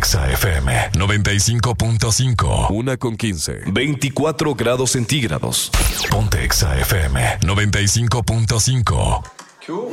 Exa FM 95.5. 1:15. 24 grados centígrados. Ponte Exa FM 95.5. ¿Qué hubo?